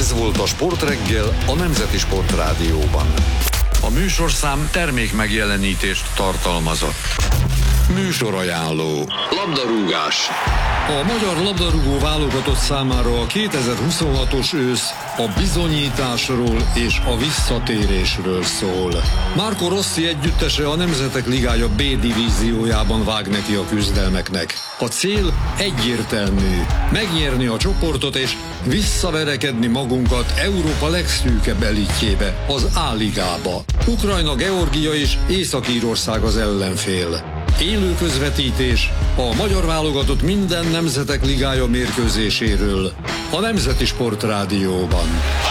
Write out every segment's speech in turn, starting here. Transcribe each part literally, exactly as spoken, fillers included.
Ez volt a Sportreggel a Nemzeti Sportrádióban. A műsorszám termék megjelenítést tartalmazott. Műsorajánló. Labdarúgás. A magyar labdarúgó válogatott számára a kétezer-huszonhatos ősz a bizonyításról és a visszatérésről szól. Marco Rossi együttese a Nemzetek Ligája B divíziójában vág neki a küzdelmeknek. A cél egyértelmű: megnyerni a csoportot és visszaverekedni magunkat Európa legszűkebb elitjébe, az A-ligába. Ukrajna, Georgia és Észak-Írország az ellenfél. Élő közvetítés a magyar válogatott minden Nemzetek Ligája mérkőzéséről a Nemzeti Sportrádióban.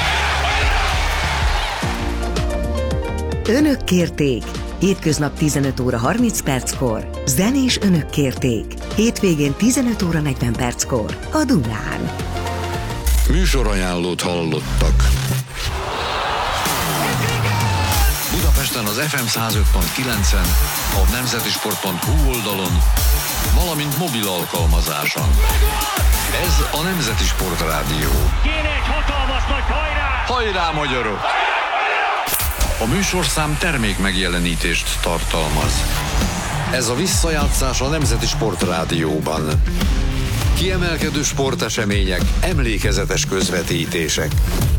Önök kérték. Hétköznap tizenöt óra harminc perckor. Zenés Önök kérték. Hétvégén tizenöt óra negyven perckor. A Dunán. Műsorajánlót hallottak. Budapesten az ef em száz öt pont kilencen, a nemzetisport pont hu oldalon, valamint mobil alkalmazáson. Ez a Nemzeti Sportrádió. Kéne egy hatalmas nagy hajrá! Hajrá, magyarok! A műsorszám termék megjelenítést tartalmaz. Ez a visszajátszás a Nemzeti Sportrádióban. Kiemelkedő sportesemények, emlékezetes közvetítések.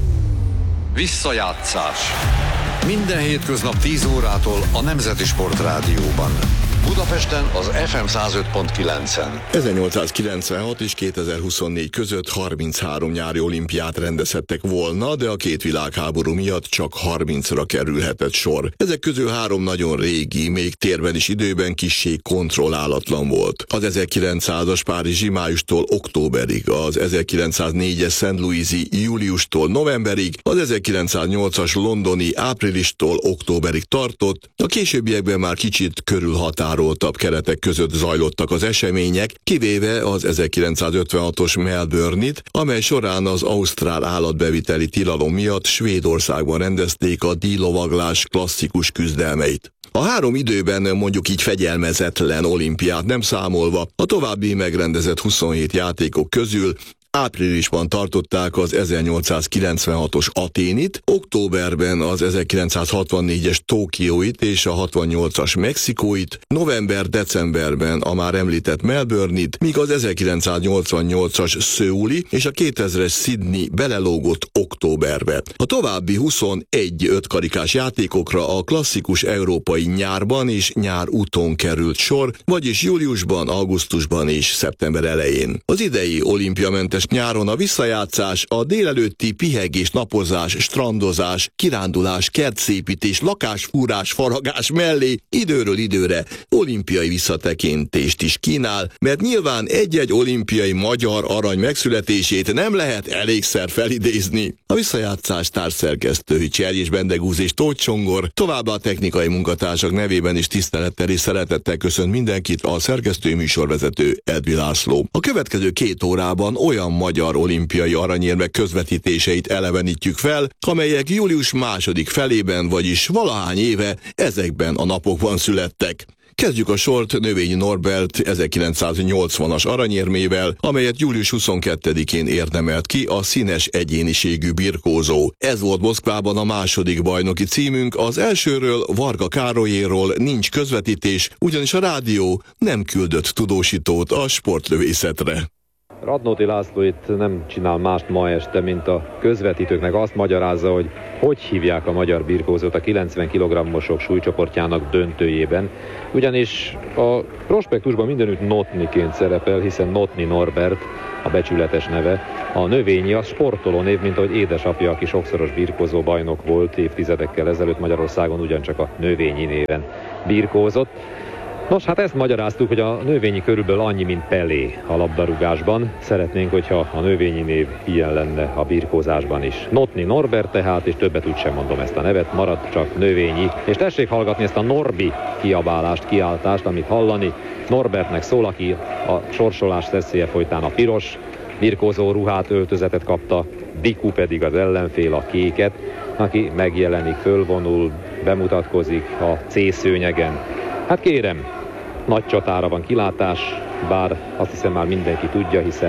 Visszajátszás. Minden hétköznap tíz órától a Nemzeti Sportrádióban. Budapesten az ef em száz öt pont kilencen. ezernyolcszázkilencvenhat és kétezer-huszonnégy között harminchárom nyári olimpiát rendezhettek volna, de a két világháború miatt csak harmincra kerülhetett sor. Ezek közül három nagyon régi, még térben is időben kissé kontrollálatlan volt. Az ezerkilencszázas párizsi májustól októberig, az ezerkilencszáznégyes Saint Louis-i júliustól novemberig, az ezerkilencszáznyolcas londoni áprilistól októberig tartott, a későbbiekben már kicsit körülhatároltabb keretek között zajlottak az események, kivéve az ezerkilencszázötvenhatos Melbourne-it, amely során az ausztrál állatbeviteli tilalom miatt Svédországban rendezték a díjlovaglás klasszikus küzdelmeit. A három időben mondjuk így fegyelmezetlen olimpiát nem számolva, a további megrendezett huszonhét játékok közül áprilisban tartották az ezernyolcszázkilencvenhatos Athénit, októberben az ezerkilencszázhatvannégyes Tokióit és a hatvannyolcas Mexikóit, november-decemberben a már említett Melbourne-it, míg az ezerkilencszáznyolcvannyolcas Szöuli és a kétezres Sydney belelógott októberbe. A további huszonegy ötkarikás játékokra a klasszikus európai nyárban és nyár úton került sor, vagyis júliusban, augusztusban és szeptember elején. Az idei olimpiamentes nyáron a visszajátszás, a délelőtti pihegés, napozás, strandozás, kirándulás, kertszépítés, lakásfúrás, faragás mellé időről időre olimpiai visszatekintést is kínál, mert nyilván egy-egy olimpiai magyar arany megszületését nem lehet elégszer felidézni. A visszajátszás társszerkesztői Cserjés Bendegúz és Tóth Csongor, továbbá a technikai munkatársak nevében is tisztelettel és szeretettel köszönt mindenkit a szerkesztői műsorvezető Edvi László. A következő két órában olyan magyar olimpiai aranyérmek közvetítéseit elevenítjük fel, amelyek július második felében, vagyis valahány éve ezekben a napokban születtek. Kezdjük a sort Növényi Norbert ezerkilencszáznyolcvanas aranyérmével, amelyet július huszonkettedikén érdemelt ki a színes egyéniségű birkózó. Ez volt Moszkvában a második bajnoki címünk, az elsőről, Varga Károlyéról nincs közvetítés, ugyanis a rádió nem küldött tudósítót a sportlövészetre. Radnóti László itt nem csinál mást ma este, mint a közvetítőknek azt magyarázza, hogy hogy hívják a magyar birkózót a kilencven kilogrammosok súlycsoportjának döntőjében. Ugyanis a prospektusban mindenütt Notniként szerepel, hiszen Notni Norbert a becsületes neve. A Növényi a sportoló név, mint ahogy édesapja, aki sokszoros birkózó bajnok volt évtizedekkel ezelőtt Magyarországon, ugyancsak a Növényi néven birkózott. Nos, hát ezt magyaráztuk, hogy a Növényi körülbelül annyi, mint Pelé a labdarúgásban. Szeretnénk, hogyha a Növényi név ilyen lenne a birkózásban is. Notni Norbert tehát, és többet úgysem mondom ezt a nevet, maradt csak Növényi. És tessék hallgatni ezt a Norbi kiabálást, kiáltást, amit hallani. Norbertnek szól, aki a sorsolás szeszélye folytán a piros birkózó ruhát, öltözetet kapta, Diku pedig az ellenfél, a kéket, aki megjelenik, fölvonul, bemutatkozik a C-szőnyegen. Hát kérem, nagy csatára van kilátás, bár azt hiszem már mindenki tudja, hiszen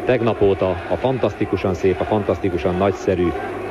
tegnap óta a fantasztikusan szép, a fantasztikusan nagyszerű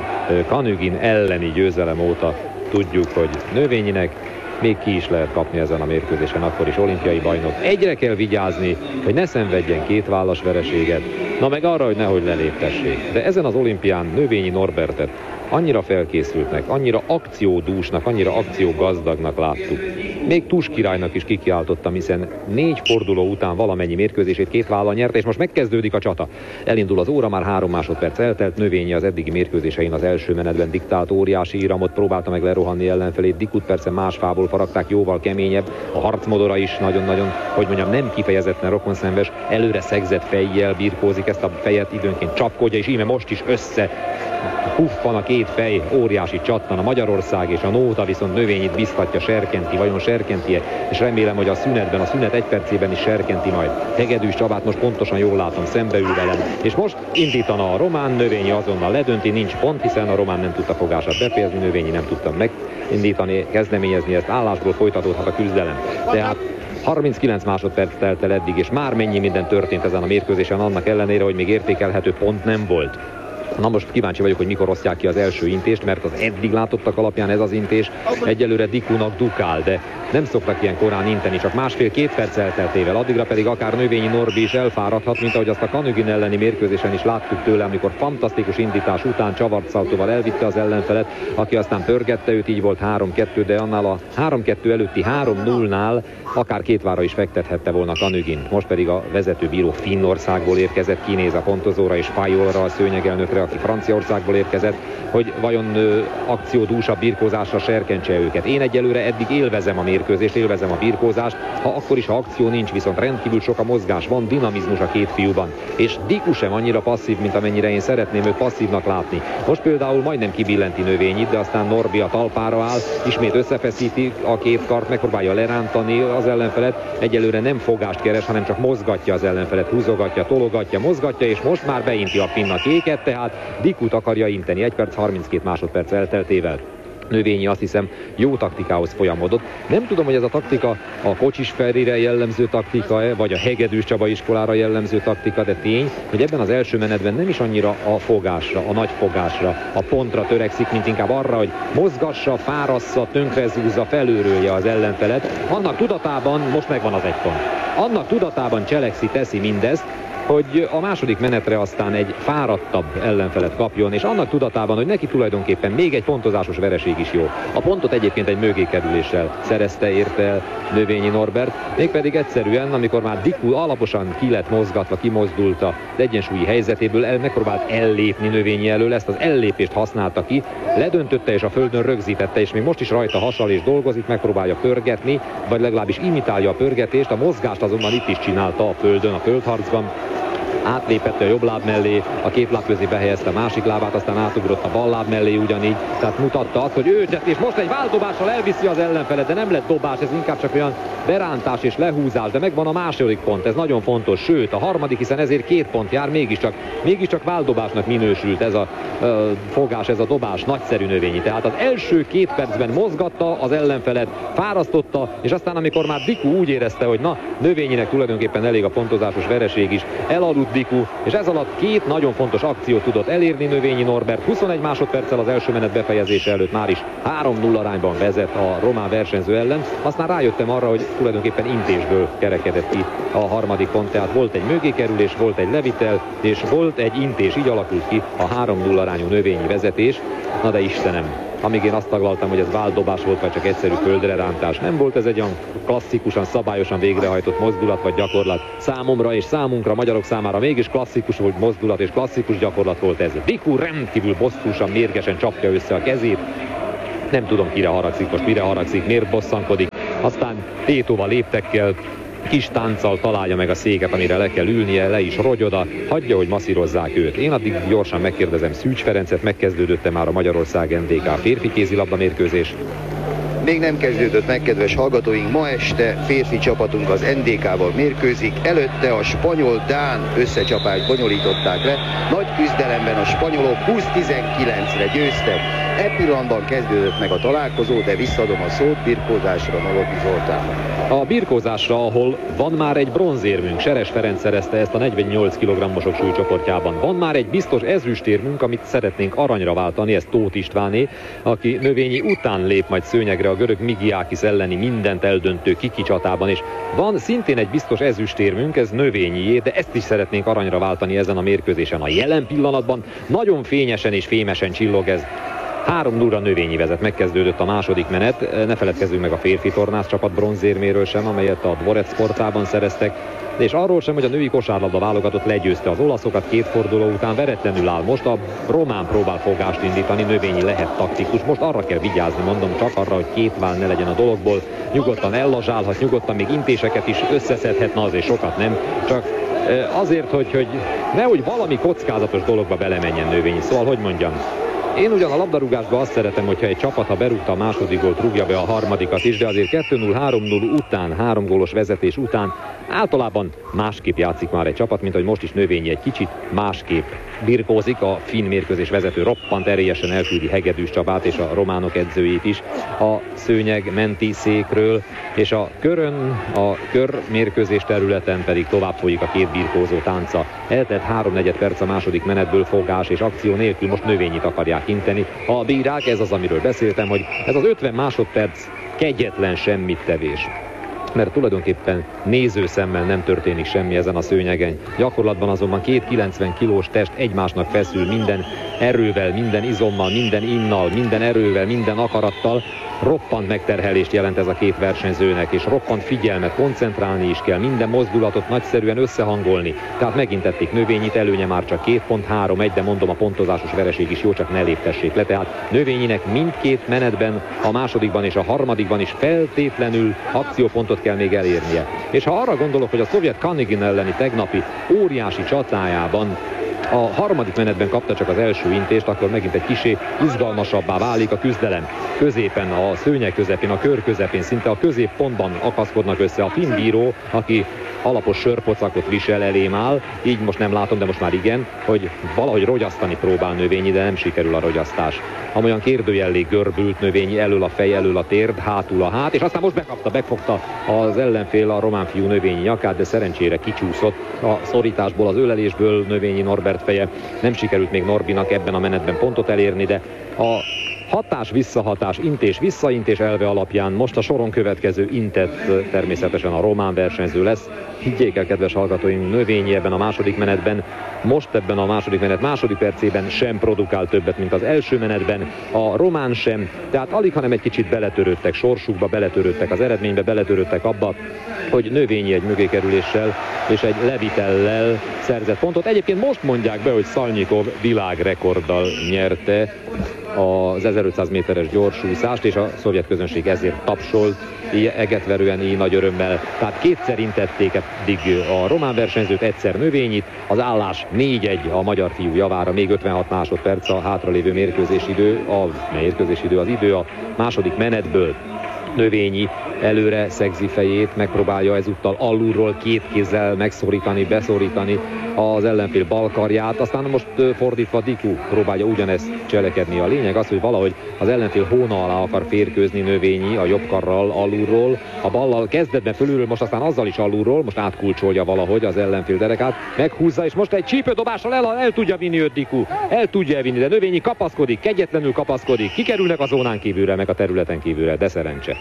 Kanügin elleni győzelem óta tudjuk, hogy Növényinek még ki is lehet kapni ezen a mérkőzésen, akkor is olimpiai bajnok. Egyre kell vigyázni, hogy ne szenvedjen két vállas vereséget, na meg arra, hogy nehogy leléptessék. De ezen az olimpián Növényi Norbertet annyira felkészültnek, annyira akciódúsnak, annyira akciógazdagnak láttuk. Még Tus királynak is kikiáltottam, hiszen négy forduló után valamennyi mérkőzését két vállal nyerte, és most megkezdődik a csata. Elindul az óra, már három másodperc eltelt, Növényi az eddigi mérkőzésein az első menetben diktált óriási íramot, próbálta meg lerohanni ellenfelét, Dikut persze más fából faragták, jóval keményebb, a harcmodora is nagyon-nagyon, hogy mondjam, nem kifejezetten rokonszenves, előre szegzett fejjel birkózik, ezt a fejet időnként csapkodja, és íme most is össze puffan a két fej, óriási csattan, a Magyarország és a Nóta viszont Növényit biztatja, serkenti, vajon serkenti-e, és remélem, hogy a szünetben, a szünet egy percében is serkenti majd. Hegedűs Csabát most pontosan jól látom, szembeül velem, és most indítana a román, Növényi azonnal ledönti, nincs pont, hiszen a román nem tudta fogását befejezni, Növényi nem tudta megindítani, kezdeményezni, ezt állásból folytatódhat a küzdelem. Tehát harminckilenc másodperc telt el eddig, és már mennyi minden történt ezen a mérkőzésen, annak ellenére, hogy még értékelhető pont nem volt. Na most kíváncsi vagyok, hogy mikor osztják ki az első intést, mert az eddig látottak alapján ez az intés egyelőre Dikunak dukál, de nem szoktak ilyen korán inteni, csak másfél-két perc elteltével, addigra pedig akár Növényi Norbi is elfáradhat, mint ahogy azt a Kanügin elleni mérkőzésen is láttuk tőle, amikor fantasztikus indítás után csavart szaltóval elvitte az ellenfelet, aki aztán pörgette őt, így volt három kettő, de annál a három kettő előtti három nullnál akár két vára is fektethette volna Kanügin. Most pedig a vezetőbíró Finnországból érkezett, kinéz a pontozóra és Fajolra, a szőnyegelnökre, aki Franciaországból érkezett, hogy vajon ö, akciódúsabb birkózásra serkentse őket. Én egyelőre eddig élvezem a mérkőzést, élvezem a birkózást, ha akkor is, ha akció nincs, viszont rendkívül sok a mozgás, van dinamizmus a két fiúban. És Diku sem annyira passzív, mint amennyire én szeretném őt passzívnak látni. Most például majdnem kibillenti Növényit, de aztán Norbi a talpára áll, ismét összefeszíti a két kart, megpróbálja lerántani az ellenfelet, egyelőre nem fogást keres, hanem csak mozgatja az ellenfelet, húzogatja, tologatja, mozgatja, és most már beinti a finn a kéket, tehát Dikut akarja inteni, egy perc harminckét másodperc elteltével. Növényi azt hiszem jó taktikához folyamodott. Nem tudom, hogy ez a taktika a Kocsis Ferire jellemző taktika-e, vagy a Hegedűs Csaba iskolára jellemző taktika, de tény, hogy ebben az első menetben nem is annyira a fogásra, a nagy fogásra, a pontra törekszik, mint inkább arra, hogy mozgassa, fárassza, tönkrezúzza, felőrölje az ellenfelet. Annak tudatában, most megvan az egy pont, annak tudatában cselekszi, teszi mindezt, hogy a második menetre aztán egy fáradtabb ellenfelet kapjon, és annak tudatában, hogy neki tulajdonképpen még egy pontozásos vereség is jó. A pontot egyébként egy mögékerüléssel szerezte, érte el Növényi Norbert, mégpedig egyszerűen, amikor már Diku alaposan ki lett mozgatva, kimozdult az egyensúlyi helyzetéből, el, megpróbált ellépni Növényi elől, ezt az ellépést használta ki, ledöntötte és a földön rögzítette, és még most is rajta hasal és dolgozik, megpróbálja pörgetni, vagy legalábbis imitálja a pörgetést, a mozgást azonban itt is csinálta a földön, a földharcban. Átlépette a jobb láb mellé, a két láb közé behelyezte a másik lábát, aztán átugrott a bal láb mellé ugyanígy, tehát mutatta azt, hogy ő és most egy váldobással elviszi az ellenfelet, de nem lett dobás, ez inkább csak olyan berántás és lehúzás, de megvan a második pont, ez nagyon fontos, sőt a harmadik, hiszen ezért két pont jár, mégiscsak, mégiscsak váldobásnak minősült ez a ö, fogás, ez a dobás, nagyszerű Növényi. Tehát az első két percben mozgatta az ellenfelet, fárasztotta, és aztán amikor már Diku úgy érezte, hogy na, Növényinek tulajdonképpen elég a pontozásos vereség is, elaludt Diku, és ez alatt két nagyon fontos akciót tudott elérni Növényi Norbert. huszonegy másodperccel az első menet befejezése előtt már is három null arányban vezet a román versenyző ellen. Aztán rájöttem arra, hogy tulajdonképpen intésből kerekedett ki a harmadik pont, tehát volt egy mögékerülés, volt egy levitel, és volt egy intés, így alakult ki a három null arányú Növényi vezetés. Na de Istenem, amíg én azt taglaltam, hogy ez váldobás volt, vagy csak egyszerű földre rántás, nem volt ez egy olyan klasszikusan, szabályosan végrehajtott mozdulat vagy gyakorlat. Számomra és számunkra, magyarok számára mégis klasszikus volt mozdulat és klasszikus gyakorlat volt ez. Diku rendkívül bosszúsan, mérgesen csapja össze a kezét. Nem tudom, kire haragszik, most mire haragszik, miért bosszankodik. Aztán tétóval, léptekkel, kis tánccal találja meg a széket, amire le kell ülnie, le is rogy oda, hagyja, hogy masszírozzák őt. Én addig gyorsan megkérdezem Szűcs Ferencet, megkezdődött-e már a Magyarország en dé ká férfi kézilabda mérkőzés? Még nem kezdődött meg, kedves hallgatóink, ma este férfi csapatunk az en dé ká-val mérkőzik, előtte a spanyol-dán összecsapást bonyolították le, nagy küzdelemben a spanyolok húsz tizenkilencre győztek. E pillanatban kezdődött meg a találkozó, de visszadom a szót birkózásra Novotny Zoltánnak. A birkózásra, ahol van már egy bronzérmünk, Seres Ferenc szerezte ezt a negyvennyolc kilogrammosok súlycsoportjában. Van már egy biztos ezüstérmünk, amit szeretnénk aranyra váltani, ez Tóth Istváné, aki Növényi után lép majd szőnyegre a görög Migiákis elleni mindent eldöntő Kiki csatában, és van szintén egy biztos ezüstérmünk, ez Növényié, de ezt is szeretnénk aranyra váltani ezen a mérkőzésen. A jelen pillanatban nagyon fényesen és fémesen csillog ez. három nulla Növényi vezet, megkezdődött a második menet, ne feledkezzünk meg a férfi tornász csapat bronzérméről sem, amelyet a Dvorec sportában szereztek, és arról sem, hogy a női kosárlabda válogatott legyőzte az olaszokat két forduló után, veretlenül áll. Most a román próbál fogást indítani, Növényi lehet taktikus, most arra kell vigyázni, mondom, csak arra, hogy két vál ne legyen a dologból, nyugodtan ellazsálhat, nyugodtan még intéseket is összeszedhetne, azért sokat nem, csak azért, hogy, hogy nehogy valami kockázatos dologba belemenjen Növényi, szóval hogy mondjam. Én ugyan a labdarúgásban azt szeretem, hogyha egy csapat, ha berúgta a második gólt, rúgja be a harmadikat is, de azért kettő null, három null után, három gólos vezetés után általában másképp játszik már egy csapat, mint hogy most is Növényi egy kicsit másképp birkózik. A finn mérkőzés vezető roppant erélyesen elküldi Hegedűs Csabát és a románok edzőjét is a szőnyeg menti székről, és a körön, a kör mérkőzés területen pedig tovább folyik a két birkózó tánca. Eltelt háromnegyed perc a második menetből, fogás és akció nélkül most Növényit akarják inteni. A bírák, ez az, amiről beszéltem, hogy ez az ötven másodperc kegyetlen semmit tevés. Mert tulajdonképpen nézőszemmel nem történik semmi ezen a szőnyegen. Gyakorlatban azonban két kilencven kilós test egymásnak feszül, minden erővel, minden izommal, minden innal, minden erővel, minden akarattal. Roppant megterhelést jelent ez a két versenyzőnek, és roppant figyelmet, koncentrálni is kell, minden mozdulatot nagyszerűen összehangolni. Tehát megintették Növényit, előnye már csak két pont három egy, de mondom, a pontozásos vereség is jó, csak ne léptessék le. Tehát Növényinek mindkét menetben, a másodikban és a harmadikban is feltétlenül akciópontot kell még elérnie. És ha arra gondolok, hogy a szovjet Kanigin elleni tegnapi óriási csatájában a harmadik menetben kapta csak az első intést, akkor megint egy kicsi izgalmasabbá válik a küzdelem. Középen, a szőnyeg közepén, a kör közepén, szinte a középpontban akaszkodnak össze a finn bíró, aki alapos sörpocakot visel, elém áll, így most nem látom, de most már igen, hogy valahogy rogyasztani próbál Növényi, de nem sikerül a rogyasztás. Amolyan kérdőjellé görbült Növényi, elől a fej, elől a térd, hátul a hát, és aztán most bekapta, megfogta az ellenfél a román fiú Növényi nyakát, de szerencsére kicsúszott a szorításból, az ölelésből Növényi Norbert feje. Nem sikerült még Norbinak ebben a menetben pontot elérni, de a hatás-visszahatás, intés-visszaintés elve alapján most a soron következő intett természetesen a román versenyző lesz. Higgyék el, kedves hallgatóink, Növényi ebben a második menetben, most ebben a második menet második percében sem produkál többet, mint az első menetben, a román sem, tehát alig, hanem egy kicsit beletörődtek sorsukba, beletörődtek az eredménybe, beletörődtek abba, hogy Növényi egy mögékerüléssel és egy levitellel szerzett pontot. Egyébként most mondják be, hogy Szalnyikov világrekorddal nyerte az ezerötszáz méteres gyorsúszást, és a szovjet közönség ezért tapsolt, egetverően, így nagy örömmel. Tehát kétszer intették eddig a román versenyzőt, egyszer Növényit, az állás négy egy a magyar fiú javára, még ötvenhat másodperc a hátralévő mérkőzésidő, a mérkőzésidő az idő a második menetből. Növényi előre szegzi fejét, megpróbálja ezúttal alulról két kézzel megszorítani, beszorítani az ellenfél balkarját, aztán most fordítva Diku próbálja ugyanezt cselekedni. A lényeg az, hogy valahogy az ellenfél hóna alá akar férkőzni Növényi a jobb karral alulról, a ballal kezdetben fölülről, most aztán azzal is alulról, most átkulcsolja valahogy az ellenfél derekát, meghúzza, és most egy csípődobással el, el tudja vinni őt Diku, el tudja elvinni, de Növényi kapaszkodik, kegyetlenül kapaszkodik, kikerülnek a zónán kívülre, meg a területen kívülre, de szerencse.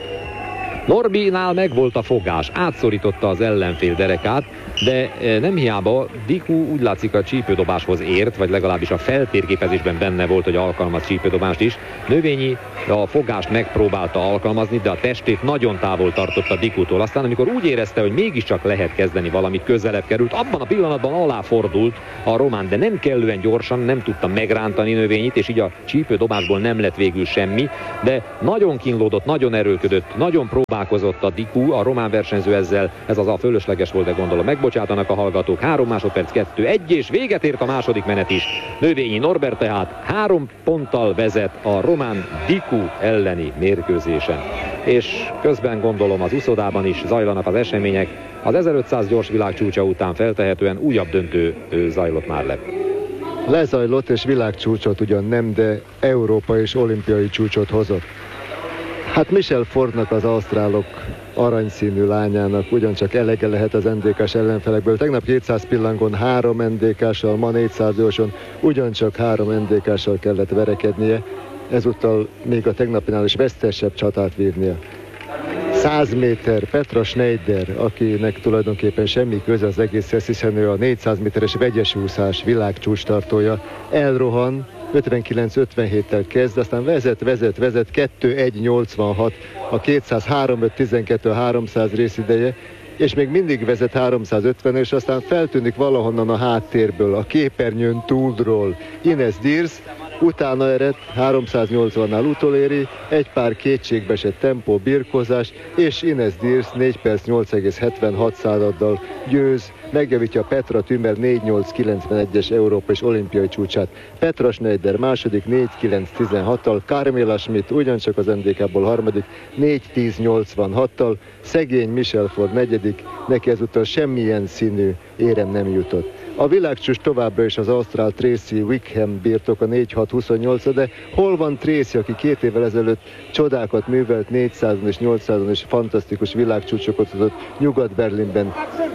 Norbinál megvolt a fogás, átszorította az ellenfél derekát, de nem hiába Diku úgy látszik a csípődobáshoz ért, vagy legalábbis a feltérképezésben benne volt, hogy alkalmaz csípődobást is. Növényi a fogást megpróbálta alkalmazni, de a testét nagyon távol tartotta Dikutól. Aztán amikor úgy érezte, hogy mégiscsak lehet kezdeni valamit, közelebb került, abban a pillanatban aláfordult a román, de nem kellően gyorsan, nem tudta megrántani Növényit, és így a csípődobásból nem lett végül semmi, de nagyon kínlódott, nagyon erőlködött, nagyon próbálkozott a Diku, a román versenyző ezzel, ez az a fölösleges volt, de gondolom megbocsátanak a hallgatók. Három másodperc, kettő, egy, és véget ért a második menet is. Növényi Norbert tehát három ponttal vezet a román Diku elleni mérkőzésen. És közben gondolom az uszodában is zajlanak az események. Az ezerötszáz gyors világcsúcsa után feltehetően újabb döntő zajlott már le. Lezajlott, és világcsúcsot ugyan nem, de Európa és olimpiai csúcsot hozott. Hát Michelle Fordnak, az ausztrálok aranyszínű lányának ugyancsak elege lehet az en dé ká-s ellenfelekből. Tegnap kétszáz pillangon három en dé ká-ssal, ma négyszáz gyorson ugyancsak három en dé ká-ssal kellett verekednie, ezúttal még a tegnapinál is vesztesebb csatát vívnia. száz méter Petra Schneider, akinek tulajdonképpen semmi köze az egészhez, hiszen ő a négyszáz méteres vegyes úszás világcsúcstartója, elrohan, ötvenkilenc ötvenhéttel kezd, aztán vezet, vezet, vezet, kettő egy nyolcvanhat, a kétszáz három öt tizenkettő a háromszáz részideje, és még mindig vezet háromszázötven, és aztán feltűnik valahonnan a háttérből, a képernyőn túlról Ines Diers, utána ered, háromszáznyolcvannál utoléri, egy pár kétségbeesett tempó, birkózás, és Ines Diers négy perc nyolc egész hetvenhat századdal győz, megjavítja Petra Tümer négy nyolc kilencvenegyes Európa és olimpiai csúcsát. Petra Schneider második négy kilenc tizenhattal, Carmela Schmidt ugyancsak az en dé ká-ból harmadik négy tíz nyolcvanhattal, szegény Michelle Ford negyedik, neki ezúttal semmilyen színű érem nem jutott. A világcsúcs továbbra is az ausztrál Tracy Wickham birtoka négy hat huszonnyolc, de hol van Tracy, aki két évvel ezelőtt csodákat művelt, négyszázon és nyolcszázon és fantasztikus világcsúcsokat adott Nyugat-Berlinben,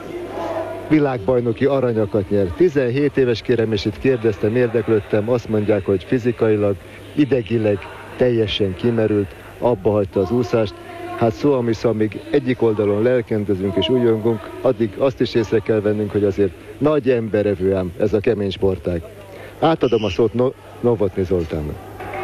világbajnoki aranyakat nyer. tizenhét éves, kérem, és itt kérdeztem, érdeklődtem, azt mondják, hogy fizikailag, idegileg teljesen kimerült, abba hagyta az úszást. Hát szó, ami szó, amíg egyik oldalon lelkendezünk és újongunk, addig azt is észre kell vennünk, hogy azért nagy emberevő ám ez a kemény sportág. Átadom a szót no- Novotny Zoltánnak.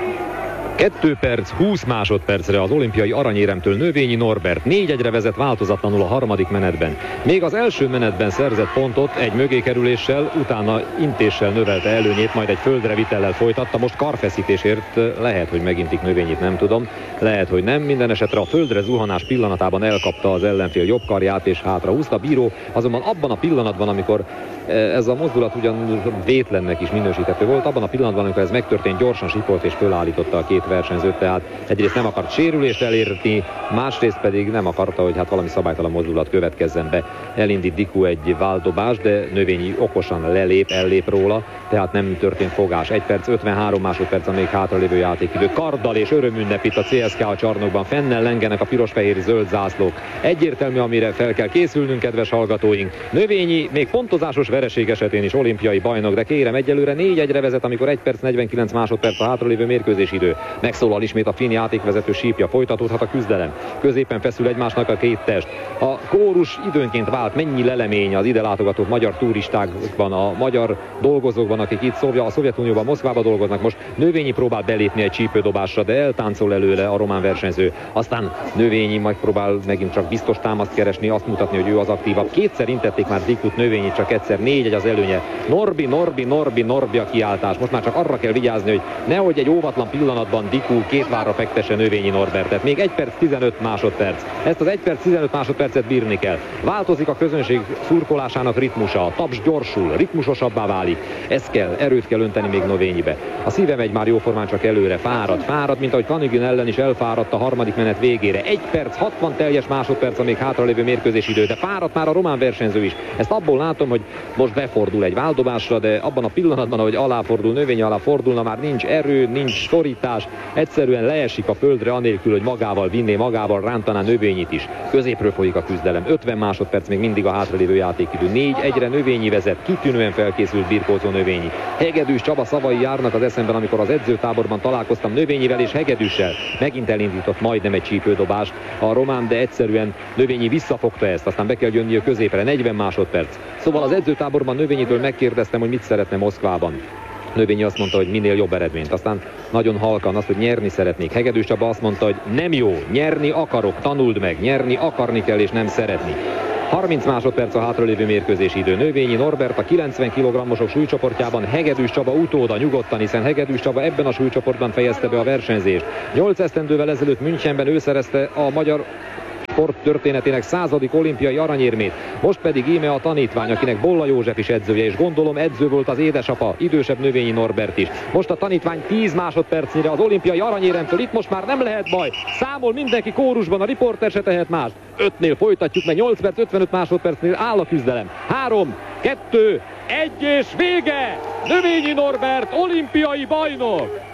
kettő perc húsz másodpercre az olimpiai aranyéremtől Növényi Norbert négy egyre vezet változatlanul a harmadik menetben. Még az első menetben szerzett pontot egy mögékerüléssel, utána intéssel növelte előnyét, majd egy földre vitellel folytatta. Most karfeszítésért lehet, hogy megintik Növényit, nem tudom. Lehet, hogy nem. Minden esetre a földre zuhanás pillanatában elkapta az ellenfél jobb karját és hátra húzta. A bíró azonban abban a pillanatban, amikor ez a mozdulat ugyan vétlennek is minősíthető volt, abban a pillanatban, amikor ez megtörtént, gyorsan sipolt és fölállította a két versenyzőt, tehát egyrészt nem akart sérülést elérni, másrészt pedig nem akarta, hogy hát valami szabálytalan mozdulat következzen be. Elindít Diku egy váldobást, de Növényi okosan lelép, ellép róla, tehát nem történt fogás. egy perc ötvenhárom másodperc a még hátralévő játékidő. Karddal és örömünnep itt a cé es ká a csarnokban, fennel lengenek a piros-fehér-zöld zászlók. Egyértelmű, amire fel kell készülnünk, kedves hallgatóink. Növényi még pontozásos vereség esetén is olimpiai bajnok, de kérem, egyelőre négy egyre vezet, amikor egy perc negyvenkilenc másodperc a hátralévő mérkőzés idő. Megszólal ismét a finn játékvezető sípja, folytatódhat a küzdelem. Középen feszül egymásnak a két test. A kórus időnként vált, mennyi lelemény az ide látogatott magyar turistákban, a magyar dolgozókban, akik itt a Szovjetunióban, Moszkvában dolgoznak. Most Növényi próbál belépni egy csípődobásra, de eltáncol előle a román versenyző. Aztán Növényi megpróbál megint csak biztos támaszt keresni, azt mutatni, hogy ő az aktívabb. Kétszer intették már Dikut, Növényi csak egyszer, négy egy az előnye. Norbi, Norbi, Norbi, Norbi a kiáltás. Most már csak arra kell vigyázni, hogy nehogy egy óvatlan pillanatban Diku két várra fektesse Növényi Norbertet. Még egy perc tizenöt másodperc. Ezt az egy perc tizenöt másodpercet bírni kell. Változik a közönség szurkolásának ritmusa. A taps gyorsul, ritmusosabbá válik. Ez kell, erőt kell önteni még Növényibe. A szíve megy már jóformán csak előre. Fárad, fárad, mint ahogy Kanigin ellen is elfáradt a harmadik menet végére. egy perc hatvan teljes másodperc a még hátralévő mérkőzésidő, de fáradt már a román versenyző is. Ezt abból látom, hogy most befordul egy váldobásra, de abban a pillanatban, ahogy aláfordul, Növényi alá fordulna, már nincs erő, nincs szorítás, egyszerűen leesik a földre anélkül, hogy magával vinné, magával rántaná Növényit is. Középről folyik a küzdelem, ötven másodperc még mindig a hátralévő játékidő. négy egyre Növényi vezet, kitűnően felkészült birkózó Növényi. Hegedűs Csaba szavai járnak az eszemben, amikor az edzőtáborban találkoztam Növényivel és Hegedűssel. Megint elindított majdnem egy csípődobást a román, de egyszerűen Növényi visszafogta ezt, aztán be kell jönni a középre, negyven másodperc. Szóval az edzőtáborban Növényitől megkérdeztem, hogy mit szeretne Moszkvában. Növényi azt mondta, hogy minél jobb eredményt. Aztán nagyon halkan azt, hogy nyerni szeretnék. Hegedűs Csaba azt mondta, hogy nem jó, nyerni akarok, tanuld meg, nyerni akarni kell és nem szeretni. harminc másodperc a hátralévő mérkőzés idő. Növényi Norbert a kilencven kilogrammosok súlycsoportjába, Hegedűs Csaba utóda nyugodtan, hiszen Hegedűs Csaba ebben a súlycsoportban fejezte be a versenyzést. nyolc esztendővel ezelőtt Münchenben ő szerezte a magyar sport történetének századik olimpiai aranyérmét. Most pedig íme a tanítvány, akinek Bolla József is edzője, és gondolom edző volt az édesapa, idősebb Növényi Norbert is. Most a tanítvány tíz másodpercnyire az olimpiai aranyéremtől, itt most már nem lehet baj. Számol mindenki kórusban, a riporter se tehet más. ötnél folytatjuk meg, nyolc perc ötvenöt másodpercnél áll a küzdelem. három, kettő, egy és vége! Növényi Norbert olimpiai bajnok!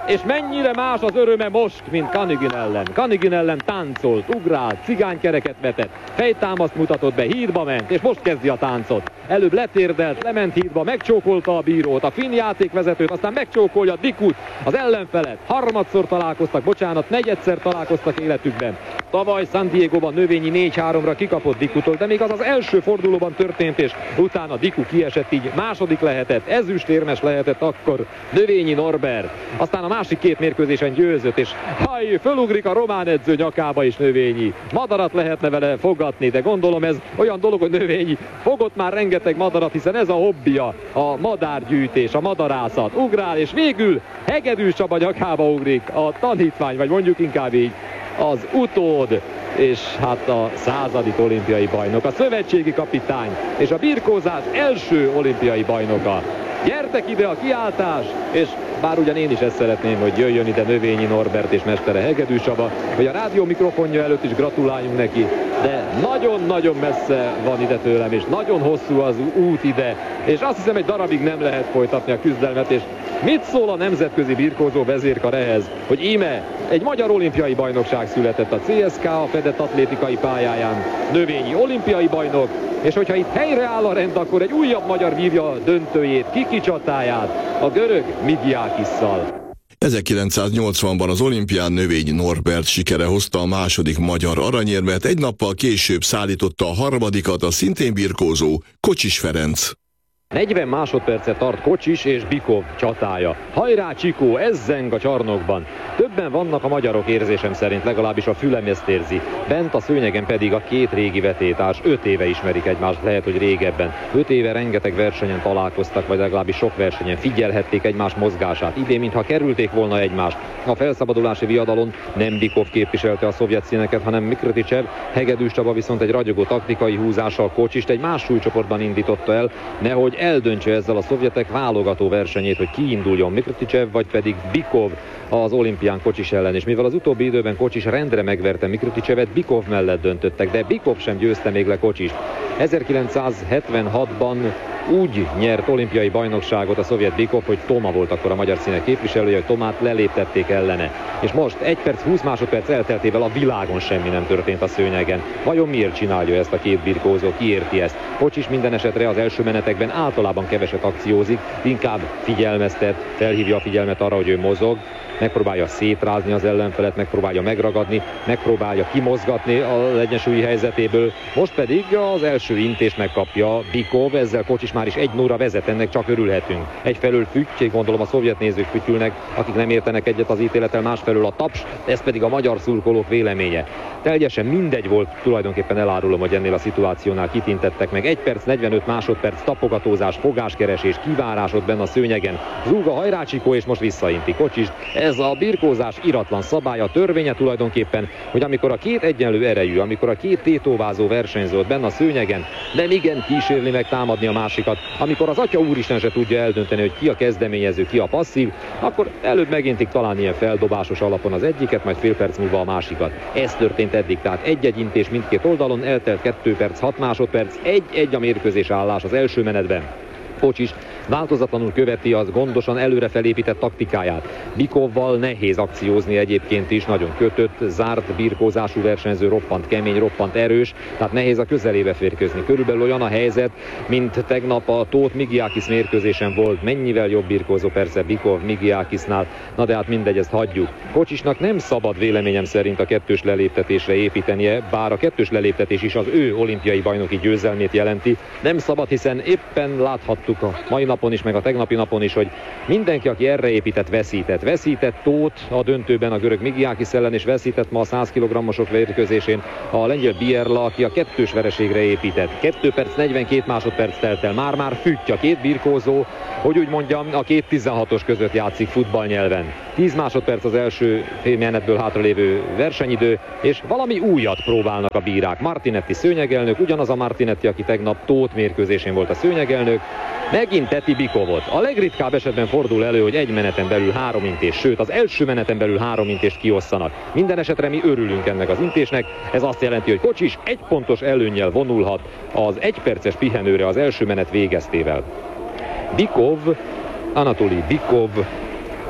és mennyire más az öröme most, mint Kanigin ellen. Kanigin ellen táncolt, ugrált, cigánykereket vetett, fejtámaszt mutatott be, hídba ment, és most kezdi a táncot. Előbb letérdelt, lement hídba, megcsókolta a bírót, a finn játékvezetőt, aztán megcsókolja Dikut, az ellenfelet. Harmadszor találkoztak, bocsánat, negyedszer találkoztak életükben. Tavaly San Diegoban Növényi négy háromra kikapott Dikutól, de még az az első fordulóban történt, és utána Diku kiesett, így második lehetett, ezüstérmes lehetett akkor Növényi Norbert. Aztán a másik két mérkőzésen győzött, és haj, fölugrik a román edző nyakába is Növényi. Madarat lehetne vele fogatni, de gondolom ez olyan dolog, hogy Növényi fogott már rengeteg madarat, hiszen ez a hobbija, a madárgyűjtés, a madarászat. Ugrál, és végül Hegedűs Csaba nyakába ugrik a tanítvány, vagy mondjuk inkább így az utód, és hát a századik olimpiai bajnok, a szövetségi kapitány, és a birkózás első olimpiai bajnoka. Gyertek ide a kiáltás, és bár ugyan én is ezt szeretném, hogy jöjjön ide Növényi Norbert és mestere Hegedűs Csaba, hogy a rádió mikrofonja előtt is gratuláljunk neki, de nagyon-nagyon messze van ide tőlem, és nagyon hosszú az út ide, és azt hiszem, egy darabig nem lehet folytatni a küzdelmet, és mit szól a nemzetközi birkózó vezérkar ehhez, hogy íme egy magyar olimpiai bajnokság született a cé es ká á fedett atlétikai pályáján, Növényi olimpiai bajnok, és hogyha itt helyreáll a rend, akkor egy újabb magyar vívja a döntőjét, Kiki csatáját, a görög Midiakisszal. ezerkilencszáznyolcvanban az olimpián Növényi Norbert sikere hozta a második magyar aranyérmet, egy nappal később szállította a harmadikat a szintén birkózó Kocsis Ferenc. negyven másodpercet tart Kocsis és Bikov csatája. Hajrá Csikó, ez zeng a csarnokban. Többen vannak a magyarok érzésem szerint, legalábbis a fülem ezt érzi. Bent a szőnyegen pedig a két régi vetétárs öt éve ismerik egymást, lehet, hogy régebben. Öt éve rengeteg versenyen találkoztak, vagy legalábbis sok versenyen figyelhették egymás mozgását. Idén, mintha kerülték volna egymást. A felszabadulási viadalon nem Bikov képviselte a szovjet színeket, hanem Mikriticev. Hegedűs Csaba viszont egy ragyogó taktikai húzással Kocsist egy más súlycsoportban indította el, nehogy eldöntse ezzel a szovjetek válogató versenyét, hogy ki induljon, Mikriticev vagy pedig Bikov az olimpián Kocsis ellen, és mivel az utóbbi időben Kocsis rendre megverte Mikriticevet, Bikov mellett döntöttek, de Bikov sem győzte még le Kocsist. ezerkilencszázhetvenhatban úgy nyert olimpiai bajnokságot a szovjet Bikov, hogy Toma volt akkor a magyar színek képviselője, hogy Tomát leléptették ellene. És most egy perc húsz másodperc elteltével a világon semmi nem történt a szőnyegen. Vajon miért csinálja ezt a két birkózó, ki érti ezt? Kocsis minden esetre az első menetekben általában keveset akciózik, inkább figyelmeztet, felhívja a figyelmet arra, hogy ő mozog, megpróbálja szétrázni az ellenfelet, megpróbálja megragadni, megpróbálja kimozgatni az egyensúlyi helyzetéből. Most pedig az első intést megkapja Bikov, ezzel Kocsis már is egy nulla vezet, ennek csak örülhetünk. Egyfelől fütty, gondolom a szovjet nézők fütyülnek, akik nem értenek egyet az ítélettel, másfelől a taps, ez pedig a magyar szurkolók véleménye. Teljesen mindegy volt, tulajdonképpen elárulom, hogy ennél a szituációnál kitintettek meg. egy perc negyvenöt másodperc tapogatózás, fogáskeresés, kivárás ott benne a szőnyegen. Zúg a Hajrá Csikó, és most visszainti Kocsist. Ez a birkózás iratlan szabálya, törvénye tulajdonképpen, hogy amikor a két egyenlő erejű, amikor a két tétovázó versenyző ott benne a szőnyegen, nem igen kísérli meg támadni a másikat, amikor az Atya Úristen se tudja eldönteni, hogy ki a kezdeményező, ki a passzív, akkor előbb megintik talán ilyen feldobásos alapon az egyiket, majd fél perc múlva a másikat. Ez történt eddig, tehát egy-egy intés mindkét oldalon, eltelt kettő perc hat másodperc, egy-egy a mérkőzés állás az első menetben. Kocsis változatlanul követi az gondosan előre felépített taktikáját. Bikovval nehéz akciózni egyébként is, nagyon kötött, zárt birkózású versenyző, roppant kemény, roppant erős, tehát nehéz a közelébe férkőzni. Körülbelül olyan a helyzet, mint tegnap a Tóth Migiakis mérkőzésen volt. Mennyivel jobb birkózó persze Bikov Migiakisnál, na de hát mindegy, ezt hagyjuk. Kocsisnak nem szabad véleményem szerint a kettős leléptetésre építenie, bár a kettős leléptetés is az ő olimpiai bajnoki győzelmét jelenti. Nem szabad, hiszen éppen láthattuk a mai napon is, meg a tegnapi napon is, hogy mindenki, aki erre épített, veszített. Veszített Tóth a döntőben a görög Migiakis ellen, és veszített ma a száz kilogrammosok mérkőzésén a lengyel Bierla, aki a kettős vereségre épített. kettő perc negyvenkét másodperc telt el. Már-már fütty a két birkózó, hogy úgy mondjam, a két tizenhatos között játszik futballnyelven. tíz másodperc az első félmenetből hátralévő versenyidő, és valami újat próbálnak a bírák. Martinetti szőnyegelnök, ugyanaz a Martinetti, aki tegnap Tóth mérkőzésén volt a szőnyegelnök, megint teti Bikovot. A legritkább esetben fordul elő, hogy egy meneten belül három intés, sőt az első meneten belül három intést kiosszanak. Minden esetre mi örülünk ennek az intésnek, ez azt jelenti, hogy Kocsis egy pontos előnnyel vonulhat az egyperces pihenőre az első menet végeztével. Bikov, Anatoli Bikov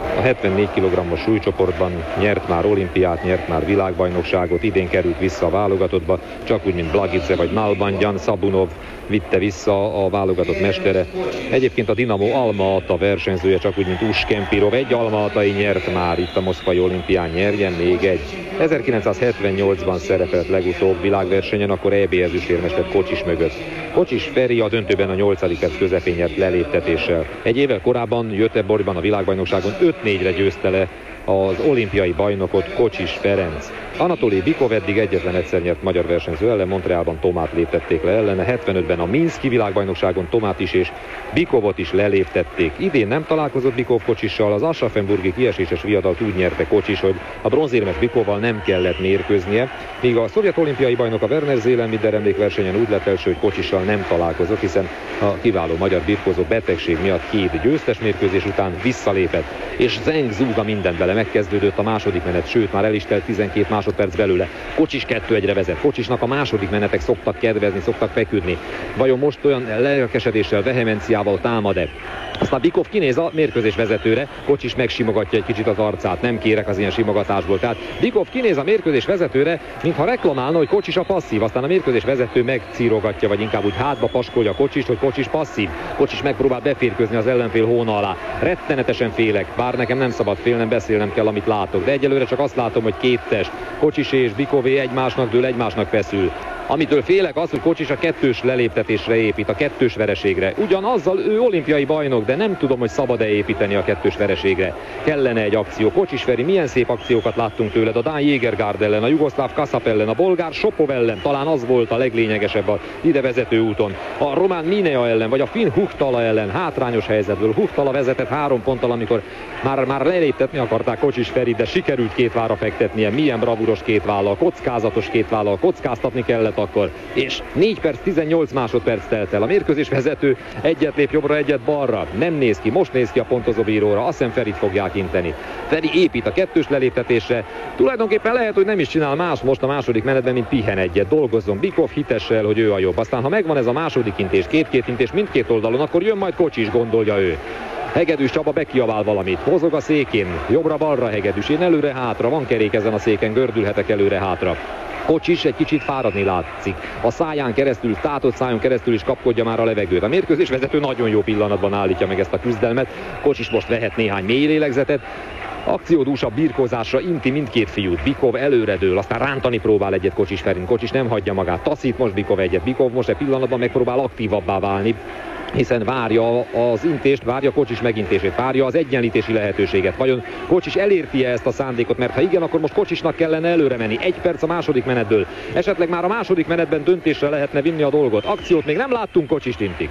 A hetvennégy kilogrammos súlycsoportban nyert már olimpiát, nyert már világbajnokságot, idén került vissza a válogatottba, csak úgy, mint Blagice vagy Nalbandyan. Szabunov vitte vissza, a válogatott mestere. Egyébként a Dinamo Alma-Ata versenyzője, csak úgy, mint Uskempirov. Egy alma-atai nyert már itt a moszkvai olimpián, nyerjen még egy. ezerkilencszázhetvennyolcban szerepelt legutóbb világversenyen, akkor é bé ezüstérmes lett Kocsis mögött. Kocsis Feri a döntőben a nyolcadik perc közepén nyert leléptetéssel. Egy évvel korábban Göteborgban a világbajnokságon öt négyre győzte le az olimpiai bajnokot Kocsis Ferenc. Anatoli Bikov eddig egyetlen egyszer nyert magyar versenyző ellen, Montrealban Tomát léptették le ellene, hetvenötben a Minszki világbajnokságon Tomát is és Bikovot is leléptették. Idén nem találkozott Bikov Kocsissal, az Aschaffenburgi kieséses viadalt úgy nyerte Kocsis, hogy a bronzérmes Bikovval nem kellett mérkőznie, míg a szovjet olimpiai bajnok a Werner Zélenbinder emlékversenyen úgy lett első, hogy Kocsissal nem találkozott, hiszen a kiváló magyar birkózó betegség miatt két győztes mérkőzés után visszalépett. És Zeng Zuga minden bele megkezdődött a második menet, sőt már el is telt tizenkét másodperc belőle. Kocsis kettő egyre vezet. Kocsisnak a második menetek szoktak kedvezni, szoktak feküdni. Vajon most olyan lelkesedéssel, vehemenciával támad-e? Aztán Bikov kinéz a mérkőzés vezetőre, Kocsis megsimogatja egy kicsit az arcát, nem kérek az ilyen simogatásból. Tehát Bikov kinéz a mérkőzés vezetőre, mintha reklamálna, hogy Kocsis a passzív, aztán a mérkőzés vezető megcírogatja, vagy inkább úgy hátba paskolja a Kocsist, hogy Kocsis passzív. Kocsis megpróbál beférkőzni az ellenfél hóna alá. Rettenetesen félek, bár nekem nem szabad félnem, beszélnem kell, amit látok, de egyelőre csak azt látom, hogy két test, Kocsis és Bikové egymásnak dől, egymásnak feszül. Amitől félek az, hogy Kocsis a kettős leléptetésre épít, a kettős vereségre. Ugyanazzal ő olimpiai bajnok, de nem tudom, hogy szabad-e építeni a kettős vereségre. Kellene egy akció. Kocsis Feri, milyen szép akciókat láttunk tőled a dán Jägergaard ellen, a jugoszláv Kasap ellen, a bolgár Sopov ellen. Talán az volt a leglényegesebb a ide vezető úton. A román Minea ellen, vagy a finn Huhtala ellen. Hátrányos helyzetből. Huhtala vezetett három ponttal, amikor már, már leléptetni akarták Kocsis Ferit, de sikerült két vára fektetnie. Milyen bravúros két vállal, kockázatos két vállal, kockáztatni kellett akkor. És négy perc tizennyolc másodperc telt el. A mérkőzés vezető egyet lép jobbra, egyet balra. Nem néz ki, most néz ki a pontozóbíróra. Azt hiszem Ferit fogják inteni. Feri épít a kettős leléptetésre. Tulajdonképpen lehet, hogy nem is csinál más most a második menetben, mint pihen egyet. Dolgozzon Bikov hitessel, hogy ő a jobb. Aztán ha megvan ez a második intés, két-két intés mindkét oldalon, akkor jön majd Kocsis, gondolja ő. Hegedűs Csaba bekiabál valamit, mozog a székén, jobbra-balra Hegedűs, én előre-hátra, van kerék ezen a széken, gördülhetek előre-hátra. Kocsis egy kicsit fáradni látszik. A száján keresztül, tátott szájon keresztül is kapkodja már a levegőt. A mérkőzés vezető nagyon jó pillanatban állítja meg ezt a küzdelmet. Kocsis most vehet néhány mély lélegzetet. Akciódúsabb birkózásra inti mindkét fiút. Bikov előredől, aztán rántani próbál egyet Kocsis Ferin. Kocsis nem hagyja magát, taszít most Bikov egyet. Bikov most egy pillanatban megpróbál aktívabbá válni, hiszen várja az intést, várja Kocsis megintését, várja az egyenlítési lehetőséget. Vajon Kocsis elérti-e ezt a szándékot, mert ha igen, akkor most Kocsisnak kellene előre menni. Egy perc a második menetből. Esetleg már a második menetben döntésre lehetne vinni a dolgot. Akciót még nem láttunk, Kocsist intik.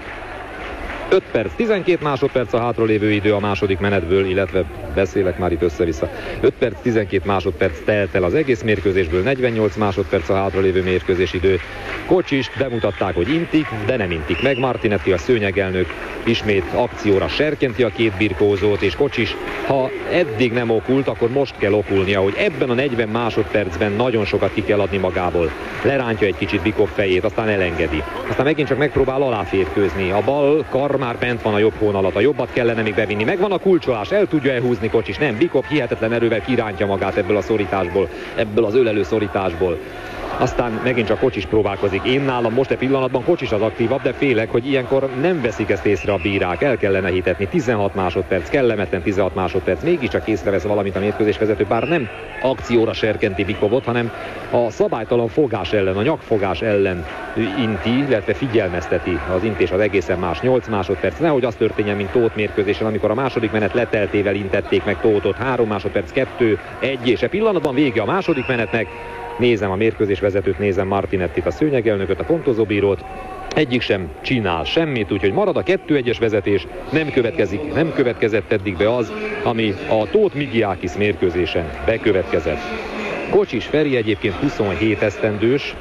öt perc, tizenkét másodperc a hátralévő idő a második menetből, illetve beszélek már itt össze-vissza. öt perc, tizenkét másodperc telt el az egész mérkőzésből, negyvennyolc másodperc a hátralévő mérkőzés idő. Kocsist bemutatták, hogy intik, de nem intik meg. Martinetti, a szőnyegelnök ismét akcióra serkenti a két birkózót, és Kocsis, ha eddig nem okult, akkor most kell okulnia, hogy ebben a negyven másodpercben nagyon sokat ki kell adni magából. Lerántja egy kicsit Bikov fejét, aztán elengedi. Aztán megint csak megpróbál aláférkőzni. A bal kar már bent van a jobb hón alatt, a jobbat kellene még bevinni. Megvan a kulcsolás, el tudja elhúzni Kocsis. Nem, Bikov hihetetlen erővel kirántja magát ebből a szorításból, ebből az ölelő szorításból. Aztán megint csak Kocsis próbálkozik. Én nálam most e pillanatban Kocsis az aktívabb, de félek, hogy ilyenkor nem veszik ezt észre a bírák. El kellene hitetni. tizenhat másodperc, kellemetlen tizenhat másodperc. Mégiscsak észrevesz valamit a mérkőzésvezető, bár nem akcióra serkenti Bikovot, hanem a szabálytalan fogás ellen, a nyakfogás ellen inti, illetve figyelmezteti. Az intés az egészen más. nyolc másodperc. Nehogy az történjen, mint Tóth mérkőzésen, amikor a második menet leteltével intették meg Tóthot. három másodperc, kettő, egy, és e pillanatban vége a második menetnek. Nézem a mérkőzésvezetőt, nézem Martinettit, a szőnyegelnököt, a pontozóbírót. Egyik sem csinál semmit, úgyhogy marad a kettő egyes vezetés, nem következik, nem következett eddig be az, ami a Tóth Migiákis mérkőzésen bekövetkezett. Kocsis Feri egyébként huszonhét esztendős,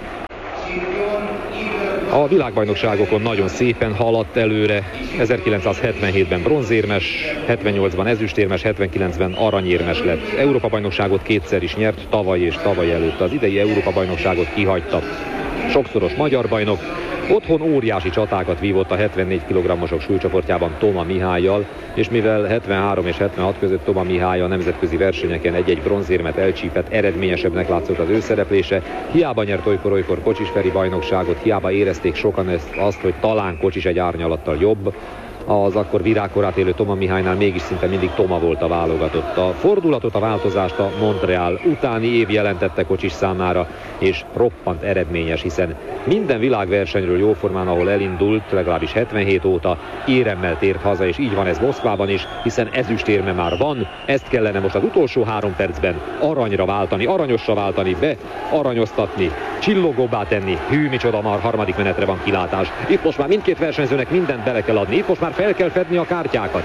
a világbajnokságokon nagyon szépen haladt előre, ezerkilencszázhetvenhétben bronzérmes, hetvennyolcban ezüstérmes, hetvenkilencben aranyérmes lett. Európa-bajnokságot kétszer is nyert, tavaly és tavaly előtt. Az idei Európa-bajnokságot kihagyta. Sokszoros magyar bajnok, Otthon óriási csatákat vívott a hetvennégy kilogrammosok súlycsoportjában Toma Mihállyal, és mivel hetvenhárom és hetvenhat között Toma Mihály a nemzetközi versenyeken egy-egy bronzérmet elcsípett, eredményesebbnek látszott az ő szereplése, hiába nyert olykor-olykor Kocsis Feri bajnokságot, hiába érezték sokan ezt, azt, hogy talán Kocsis egy árnyalattal jobb, az akkor virágkorát élő Toma Mihálynál mégis szinte mindig Toma volt a válogatott. A fordulatot, a változást a Montreal utáni év jelentette Kocsis számára, és roppant eredményes, hiszen minden világversenyről jóformán, ahol elindult, legalábbis hetvenhét óta éremmel tért haza, és így van ez Moszkvában is, hiszen ezüstérme már van, ezt kellene most az utolsó három percben aranyra váltani, aranyosra váltani, be aranyoztatni, csillogóbbá tenni. Hű, micsoda, már harmadik menetre van kilátás. Itt most már mindkét versenyzőnek mindent bele kell adni, itt most már fel kell fedni a kártyákat.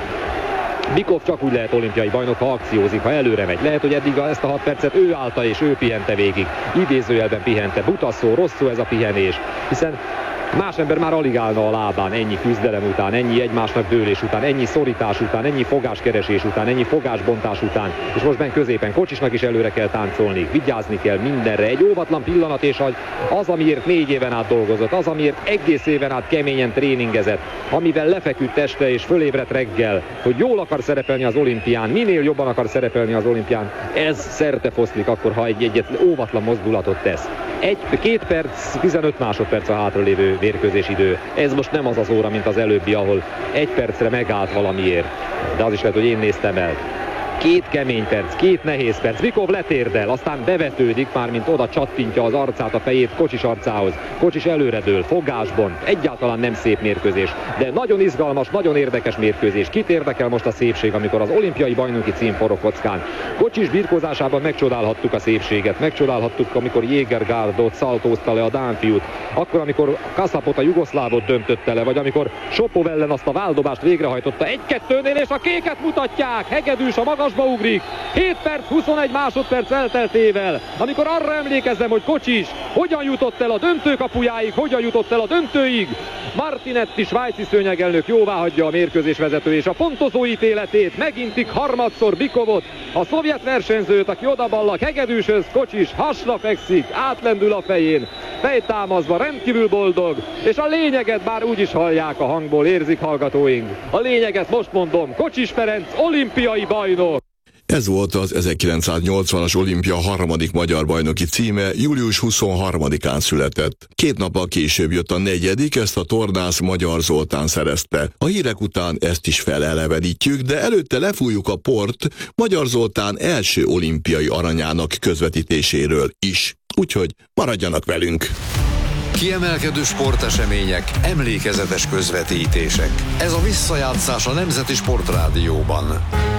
Bikov csak úgy lehet olimpiai bajnok, ha akciózik, ha előre megy. Lehet, hogy eddig ezt a hat percet ő állta és ő pihente végig. Idézőjelben pihente. Buta szó, rossz szó ez a pihenés. Hiszen más ember már alig állna a lábán ennyi küzdelem után, ennyi egymásnak dőlés után, ennyi szorítás után, ennyi fogáskeresés után, ennyi fogásbontás után. És most benn középen Kocsisnak is előre kell táncolni, vigyázni kell mindenre. Egy óvatlan pillanat, és az, amiért négy éven át dolgozott, az, amiért egész éven át keményen tréningezett, amivel lefeküdt este és fölébredt reggel, hogy jól akar szerepelni az olimpián, minél jobban akar szerepelni az olimpián, ez szerte foszlik akkor, ha egy egyet óvatlan mozdulatot tesz. Egy, két perc, tizenöt másodperc a hátralévő mérkőzés idő. Ez most nem az az óra, mint az előbbi, ahol egy percre megállt valamiért. De az is lehet, hogy én néztem el. Két kemény perc, két nehéz perc. Bikov letérdel, aztán bevetődik, már mint oda csattintja az arcát, a fejét Kocsis arcához. Kocsis előredől, fogásban. Egyáltalán nem szép mérkőzés, de nagyon izgalmas, nagyon érdekes mérkőzés. Kit érdekel most a szépség, amikor az olimpiai bajnoki cím forog kockán? Kocsis birkózásában megcsodálhattuk a szépséget, megcsodálhattuk, amikor Jégergárdot szaltózta le a dán fiút, akkor, amikor Kaszapot a jugoszlávot döntötte le, vagy amikor Sopov ellen azt a váldobást végrehajtotta. Egy-kettőnél, és a kéket mutatják. Hegedűs a magasba ugrik. hét perc, huszonegy másodperc elteltével, amikor arra emlékezzem, hogy Kocsis hogyan jutott el a döntőkapujáig, hogyan jutott el a döntőig. Martinetti svájci szőnyegelnök jóváhagyja a mérkőzés vezető és a pontozó ítéletét, megintik harmadszor Bikovot, a szovjet versenyzőt, aki odaballak Hegedűshöz. Kocsis hasra fekszik, átlendül a fején, fejtámaszva, rendkívül boldog, és a lényeget bár úgy is hallják a hangból, érzik hallgatóink. A lényeget most mondom, Kocsis Ferenc olimpiai bajnok. Ez volt az ezerkilencszáznyolcvanas olimpia harmadik magyar bajnoki címe, július huszonharmadikán született. Két nappal később jött a negyedik, ezt a tornász Magyar Zoltán szerezte. A hírek után ezt is felelevenítjük, de előtte lefújjuk a port Magyar Zoltán első olimpiai aranyának közvetítéséről is. Úgyhogy maradjanak velünk! Kiemelkedő sportesemények, emlékezetes közvetítések. Ez a visszajátszás a Nemzeti Sportrádióban.